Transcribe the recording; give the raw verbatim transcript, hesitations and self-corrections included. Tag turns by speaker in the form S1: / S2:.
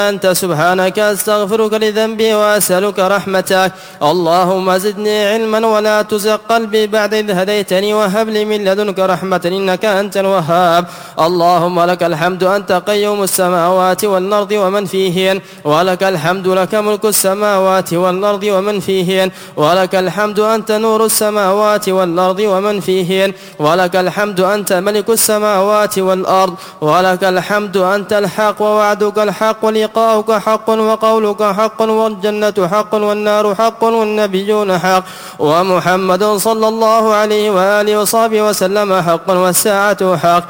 S1: أنت سبحانك أستغفرك لذنبي وأسألك رحمتك. اللهم زدني علما ولا تزغ قلبي بعد إذ هديتني وهب لي من لدنك رحمة إنك أنت الوهاب. اللهم لك الحمد أنت قيوم السماوات والأرض ومن فيهن، ولك الحمد لك ملك السماوات والأرض ومن فيهن، ولك الحمد أنت نور السماوات والأرض ومن فيهن، ولك الحمد أنت ملك السماوات والأرض، ولك الحمد أنت الحق ووعدك الحق ولقاؤك حق وقولك حق والجنة حق والنار حق والنبيون حق ومحمد صلى الله عليه وآله وصحبه وسلم حق والساعة حق.